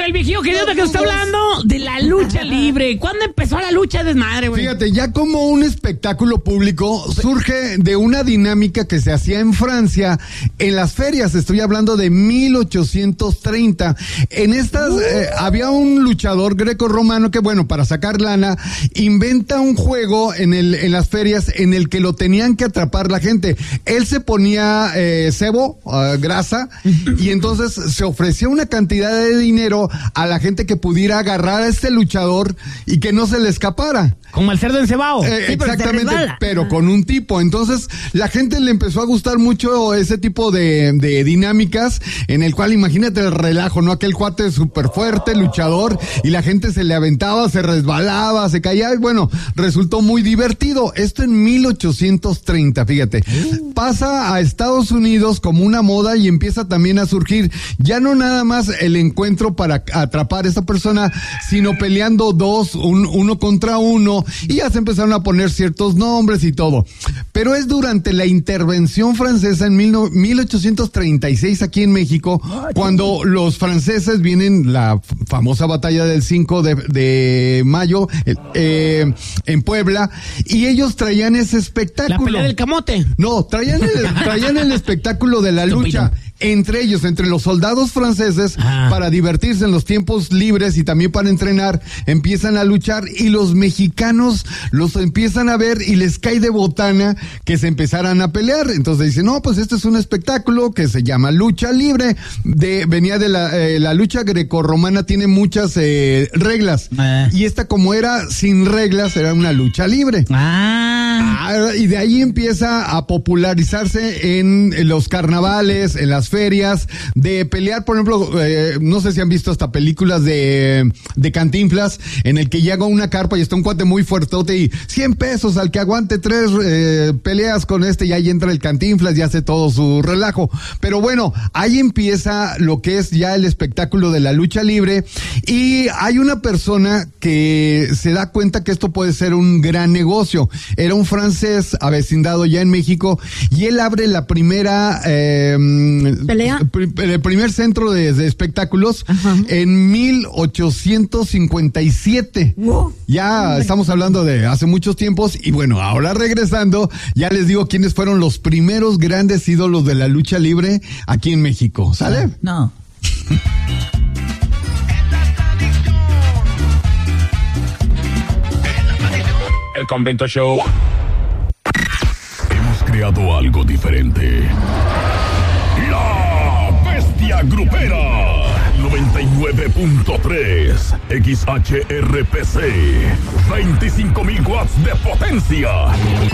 el viejillo que nos está hablando de la lucha libre. ¿Cuándo empezó la lucha desmadre, güey? Fíjate, ya como un espectáculo público surge de una dinámica que se hacía en Francia en las ferias. Estoy hablando de 1830. En estas había un luchador greco-romano que, bueno, para sacar lana, inventa un juego en las ferias en el que lo tenían que atrapar la gente. Él se ponía cebo, grasa, y entonces se ofrecía una cantidad de dinero a la gente que pudiera agarrar a este luchador y que no se le escapara. Como el cerdo encebado. Sí, exactamente, pero con un tipo. Entonces, la gente le empezó a gustar mucho ese tipo de dinámicas, en el cual, imagínate el relajo, ¿no? Aquel cuate súper fuerte, luchador, y la gente se le aventaba, se resbalaba, se caía, y bueno, resultó muy divertido. Esto en 1830, fíjate. Pasa a Estados Unidos como una moda y empieza también a surgir, ya no nada más el encuentro para atrapar a esa persona, sino peleando dos, uno contra uno, y ya se empezaron a poner ciertos nombres y todo. Pero es durante la intervención francesa en 1836 aquí en México, cuando los franceses vienen, la famosa batalla del 5 de mayo en Puebla, y ellos traían ese espectáculo. La pelea del camote. No, traían el espectáculo de la lucha. Entre ellos, entre los soldados franceses, para divertirse en los tiempos libres y también para entrenar, empiezan a luchar, y los mexicanos los empiezan a ver y les cae de botana que se empezaran a pelear. Entonces dicen, no, pues este es un espectáculo que se llama lucha libre. Venía de la lucha grecorromana, tiene muchas reglas. Y esta, como era sin reglas, era una lucha libre. Y de ahí empieza a popularizarse en los carnavales, en las ferias, de pelear, por ejemplo, no sé si han visto hasta películas de Cantinflas, en el que llega una carpa y está un cuate muy fuertote y 100 pesos al que aguante 3 peleas con este, y ahí entra el Cantinflas y hace todo su relajo. Pero bueno, ahí empieza lo que es ya el espectáculo de la lucha libre, y hay una persona que se da cuenta que esto puede ser un gran negocio. Era un francés avecindado ya en México, y él abre la primera ¿pelea? El primer centro de espectáculos en 1857. Ya estamos hablando de hace muchos tiempos, y bueno, ahora regresando, ya les digo quiénes fueron los primeros grandes ídolos de la lucha libre aquí en México. ¿Sale? No. El Convento Show. Hemos creado algo diferente. La Bestia Grupera 99.3 XHRPC, 25,000 watts de potencia.